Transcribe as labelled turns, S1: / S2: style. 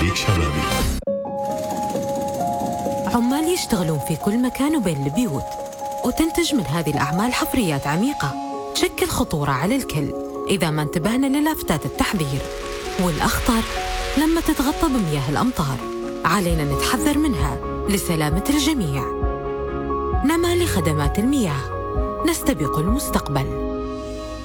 S1: خليج شبابي.
S2: عمال يشتغلون في كل مكان وبين البيوت، وتنتج من هذه الأعمال حفريات عميقة تشكل خطورة على الكل إذا ما انتبهنا للافتات التحذير. والأخطر لما تتغطى بمياه الأمطار، علينا نتحذر منها لسلامة الجميع. نما لخدمات المياه، نستبق المستقبل.